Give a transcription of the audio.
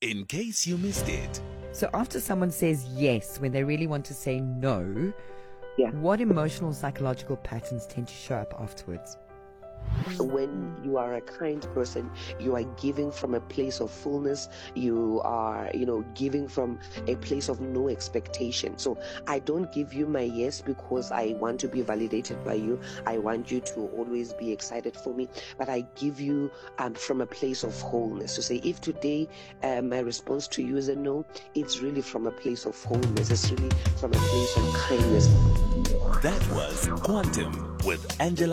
in case you missed it. So after someone says yes when they really want to say no, Yeah. what emotional psychological patterns tend to show up afterwards? When you are a kind person, you are giving from a place of fullness. You are, giving from a place of no expectation. So I don't give you my yes because I want to be validated by you. I want you to always be excited for me. But I give you from a place of wholeness. To say, if today my response to you is a no, it's really from a place of wholeness. It's really from a place of kindness. That was Quantum with Angela